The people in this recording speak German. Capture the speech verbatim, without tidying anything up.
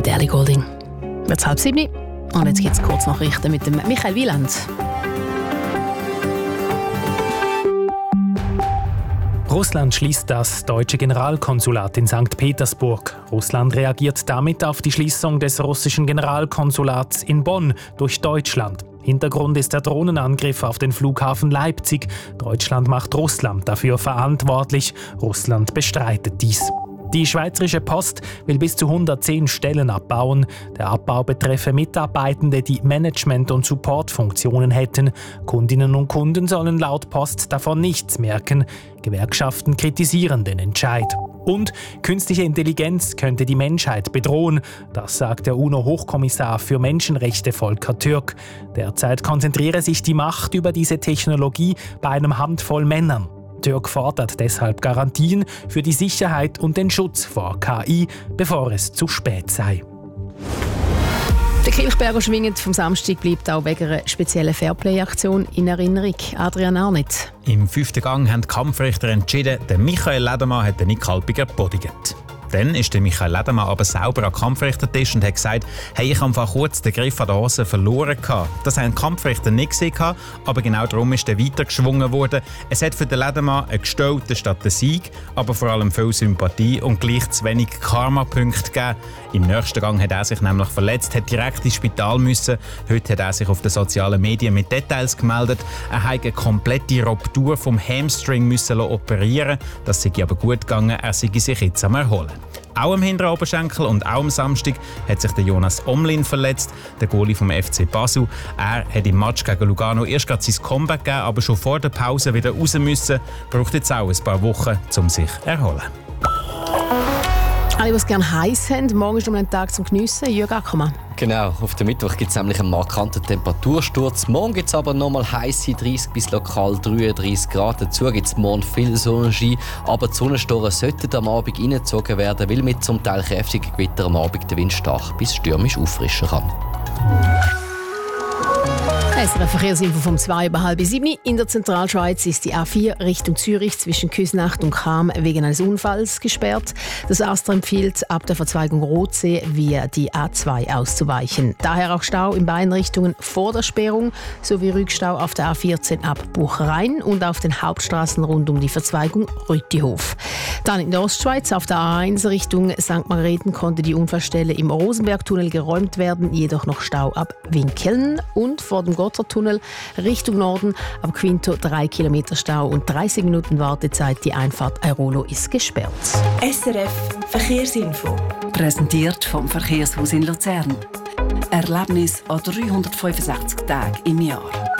mit Ellie Golding. Jetzt halb sieben und jetzt gibt es Kurznachrichten mit dem Michael Wieland. Russland schließt das deutsche Generalkonsulat in Sankt Petersburg. Russland reagiert damit auf die Schließung des russischen Generalkonsulats in Bonn durch Deutschland. Hintergrund ist der Drohnenangriff auf den Flughafen Leipzig. Deutschland macht Russland dafür verantwortlich. Russland bestreitet dies. Die Schweizerische Post will bis zu hundertzehn Stellen abbauen. Der Abbau betreffe Mitarbeitende, die Management- und Supportfunktionen hätten. Kundinnen und Kunden sollen laut Post davon nichts merken. Gewerkschaften kritisieren den Entscheid. Und künstliche Intelligenz könnte die Menschheit bedrohen. Das sagt der UNO-Hochkommissar für Menschenrechte Volker Türk. Derzeit konzentriere sich die Macht über diese Technologie bei einer Handvoll Männern. Türk fordert deshalb Garantien für die Sicherheit und den Schutz vor K I, bevor es zu spät sei. Der Kilchberger schwingend vom Samstag bleibt auch wegen einer speziellen Fairplay-Aktion in Erinnerung. Adrian Arnett. Im fünften Gang haben die Kampfrichter entschieden, der Michael Ledermann hat den Nick Halpiger bodigt. Dann ist der Michael Ledermann aber sauber am Kampfrichtertisch und hat gesagt, hey, ich habe einfach kurz den Griff an der Hose verloren gehabt. Das haben die Kampfrichter nicht gesehen, aber genau darum ist er weitergeschwungen worden. Es hat für den Ledermann einen gestellten statt den Sieg, aber vor allem viel Sympathie und gleich zu wenig Karma-Punkte gegeben. Im nächsten Gang hat er sich nämlich verletzt, hat direkt ins Spital müssen. Heute hat er sich auf den sozialen Medien mit Details gemeldet. Er hat eine komplette Ruptur vom Hamstring müssen operieren. Das sei aber gut gegangen, er sei sich jetzt am Erholen. Auch am hinteren Oberschenkel und auch am Samstag hat sich der Jonas Omlin verletzt, der Goalie vom F C Basel. Er hat im Match gegen Lugano erst gerade sein Comeback gegeben, aber schon vor der Pause wieder raus müssen. Braucht jetzt auch ein paar Wochen, um sich zu erholen. Alle, die es gerne heiß haben, morgen ist noch ein Tag zum Geniessen. Jürg Ackermann. Genau, auf den Mittwoch gibt es nämlich einen markanten Temperatursturz. Morgen gibt es aber nochmal heisse dreißig bis lokal dreiunddreißig Grad. Dazu gibt es morgen viel Sonnenschein, aber die Sonnenstoren sollten am Abend reingezogen werden, weil mit zum Teil kräftigen Gewitter am Abend der Wind stark bis stürmisch auffrischen kann. S R F-Verkehrsinfo vom zwei über halb sieben. In der Zentralschweiz ist die A vier Richtung Zürich zwischen Küsnacht und Cham wegen eines Unfalls gesperrt. Das AStA empfiehlt, ab der Verzweigung Rotsee via die A zwei auszuweichen. Daher auch Stau in beiden Richtungen vor der Sperrung sowie Rückstau auf der A vierzehn ab Bucherein und auf den Hauptstraßen rund um die Verzweigung Rüttihof. Dann in der Ostschweiz auf der A eins Richtung Sankt Margrethen konnte die Unfallstelle im Rosenbergtunnel geräumt werden, jedoch noch Stau ab Winkeln und vor dem Gotthardtunnel Richtung Norden ab Quinto drei Kilometer Stau und dreißig Minuten Wartezeit. Die Einfahrt Airolo ist gesperrt. S R F Verkehrsinfo. Präsentiert vom Verkehrshaus in Luzern. Erlebnis an dreihundertfünfundsechzig Tagen im Jahr.